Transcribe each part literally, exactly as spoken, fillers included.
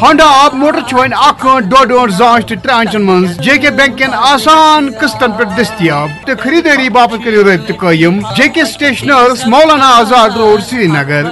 Honda آپ motor چھوین اک ڈوڈ زانچ تہ ترانچن من جے کے بینک کن آسان قسطن پہ دستیاب تو خریداری باپت کرو رابطہ قائم جے کے سٹیشنرز مولانا آزاد روڈ سری نگر.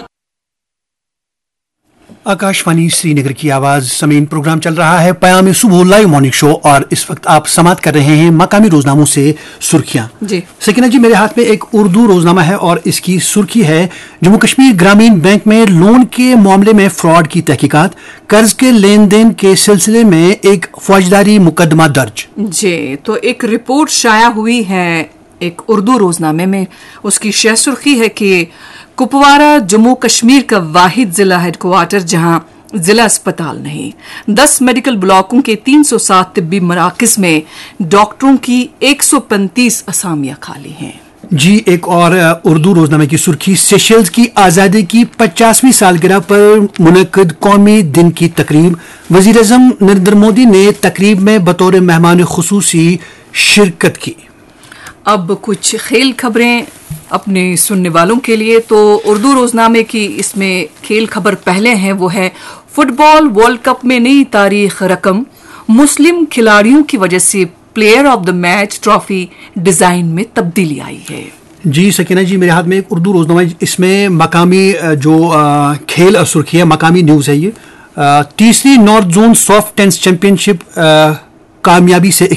آکاشوانی سری نگر کی آواز. سمعین پروگرام چل رہا ہے پیام صبح لائیو مارننگ شو اور اس وقت آپ سماعت کر رہے ہیں مقامی روزناموں سے سرخیاں. جی سکینہ جی, میرے ہاتھ میں ایک اردو روزنامہ ہے اور اس کی سرخی ہے جموں کشمیر گرامین بینک میں لون کے معاملے میں فراڈ کی تحقیقات, قرض کے لین دین کے سلسلے میں ایک فوجداری مقدمہ درج. جی تو ایک رپورٹ شائع ہوئی ہے ایک اردو روزنامے میں, اس کی شہ سرخی ہے کہ کپوارہ جموں کشمیر کا واحد ضلع ہیڈ کوارٹر جہاں ضلع اسپتال نہیں, دس میڈیکل بلاکوں کے تین سو سات طبی مراکز میں ڈاکٹروں کی ایک سو پینتیس اسامیاں خالی ہیں. جی ایک اور اردو روزنامے کی سرخی, سیشلز کی آزادی کی پچاسویں سالگرہ پر منعقد قومی دن کی تقریب, وزیر اعظم نریندر مودی نے تقریب میں بطور مہمان خصوصی شرکت کی. اب کچھ کھیل خبریں اپنے سننے والوں کے لیے. تو اردو روزنامے کی اس میں کھیل خبر پہلے ہیں, وہ ہے فٹ بال ورلڈ کپ میں نئی تاریخ رقم, مسلم کھلاڑیوں کی وجہ سے player of the match trophy design میں تبدیلی آئی ہے. جی سکینہ جی, میرے ہاتھ میں ایک اردو روزنامہ, اس میں مقامی جو کھیل سرخی ہے, مقامی نیوز ہے یہ. تیسری north zone soft tennis champion شپ کامیابی سے